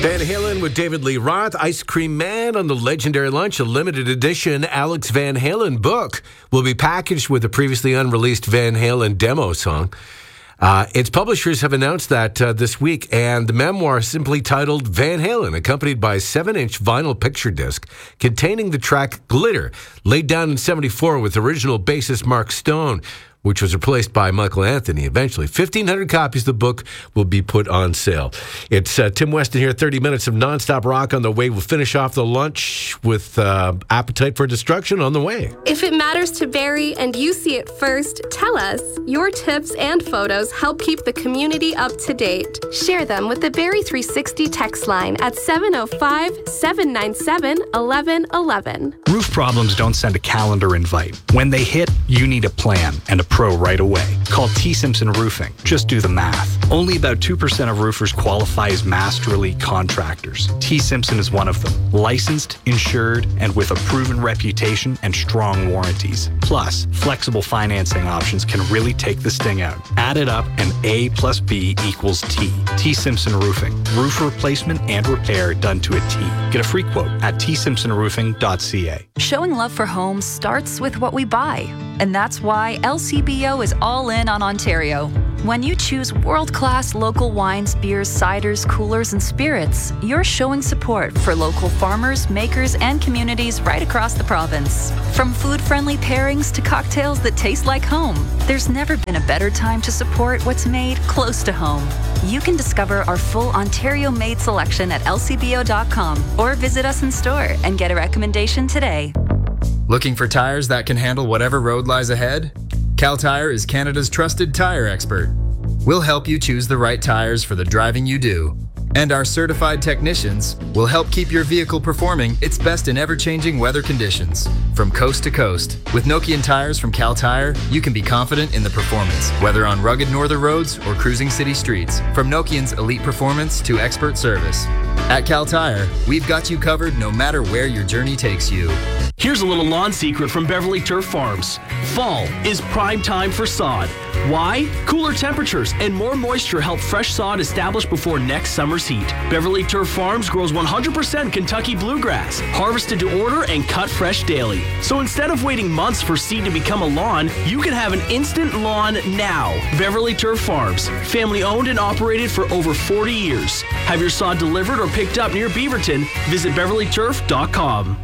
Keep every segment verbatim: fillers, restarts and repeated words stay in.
Van Halen with David Lee Roth, Ice Cream Man on the Legendary Lunch, a limited edition Alex Van Halen book will be packaged with a previously unreleased Van Halen demo song. Uh, its publishers have announced that uh, this week, and the memoir is simply titled Van Halen, accompanied by a seven-inch vinyl picture disc containing the track Glitter, laid down in seventy-four with original bassist Mark Stone, which was replaced by Michael Anthony eventually. fifteen hundred copies of the book will be put on sale. It's uh, Tim Weston here, thirty minutes of nonstop rock on the way. We'll finish off the lunch with uh, Appetite for Destruction on the way. If it matters to Barrie and you see it first, tell us. Your tips and photos help keep the community up to date. Share them with the Barrie three sixty text line at seven oh five, seven nine seven, one one one one. Roof problems don't send a calendar invite. When they hit, you need a plan and a pro right away. Call T. Simpson Roofing. Just do the math. Only about two percent of roofers qualify as Master Elite contractors. T. Simpson is one of them. Licensed, insured, and with a proven reputation and strong warranties. Plus, flexible financing options can really take the sting out. Add it up and A plus B equals T. T. Simpson Roofing. Roof replacement and repair done to a T. Get a free quote at t simpson roofing dot c a. Showing love for homes starts with what we buy. And that's why L C B O is all in on Ontario. When you choose world-class local wines, beers, ciders, coolers, and spirits, you're showing support for local farmers, makers, and communities right across the province. From food-friendly pairings to cocktails that taste like home, there's never been a better time to support what's made close to home. You can discover our full Ontario-made selection at L C B O dot com or visit us in store and get a recommendation today. Looking for tires that can handle whatever road lies ahead? Cal Tire is Canada's trusted tire expert. We'll help you choose the right tires for the driving you do. And our certified technicians will help keep your vehicle performing its best in ever-changing weather conditions. From coast to coast, with Nokian tires from Cal Tire, you can be confident in the performance, whether on rugged northern roads or cruising city streets. From Nokian's elite performance to expert service. At Cal Tire, we've got you covered no matter where your journey takes you. Here's a little lawn secret from Beverly Turf Farms. Fall is prime time for sod. Why? Cooler temperatures and more moisture help fresh sod establish before next summer's heat. Beverly Turf Farms grows one hundred percent Kentucky bluegrass, harvested to order and cut fresh daily. So instead of waiting months for seed to become a lawn, you can have an instant lawn now. Beverly Turf Farms, family owned and operated for over forty years. Have your sod delivered or picked up near Beaverton? Visit beverly turf dot com.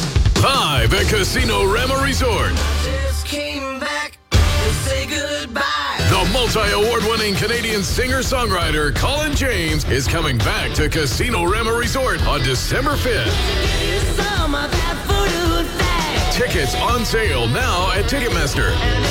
Live at Casino Rama Resort. Just came back to say goodbye. The multi-award-winning Canadian singer-songwriter Colin James is coming back to Casino Rama Resort on December fifth. Tickets on sale now at Ticketmaster.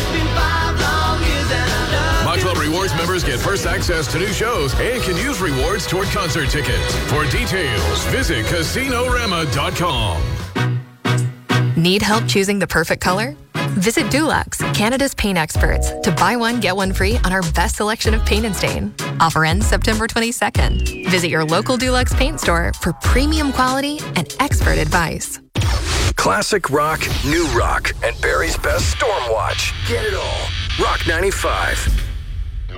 My Club Rewards members get first access to new shows and can use rewards toward concert tickets. For details, visit casino rama dot com. Need help choosing the perfect color? Visit Dulux, Canada's paint experts, to buy one, get one free on our best selection of paint and stain. Offer ends September twenty-second. Visit your local Dulux paint store for premium quality and expert advice. Classic rock, new rock, and Barrie's best Storm Watch. Get it all. Rock ninety-five.